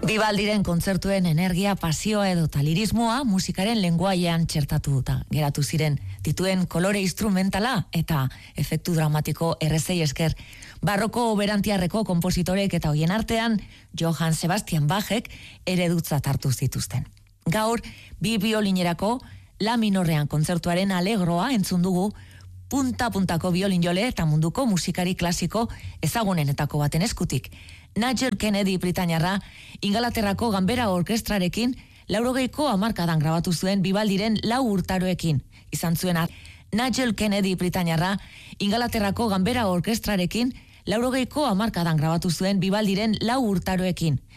Vivaldiren kontzertuen energia, pasioa edo lirismoa musikaren lenguaian txertatuta geratu ziren. Dituen kolore instrumentala eta efektu dramatiko errezei esker. Barroko berantiarreko konpositorek eta hoien artean Johann Sebastian Bachek eredutzat hartu zituzten. Gaur, bi biolinerako la minorrean kontzertuaren alegroa entzun dugu, punta-puntako biolinjole eta munduko musikari klasiko ezagunenetako baten eskutik. Nigel Kennedy Britainiarra Ingalaterrako Ganbera Orkestrarekin 80ko hamarkadan grabatu zuen Vivaldiren 4 urtaroekin. Izan zuena Nigel Kennedy Britainiarra Ingalaterrako Ganbera Orkestrarekin 80ko hamarkadan grabatu zuen Vivaldiren 4 urtaroekin.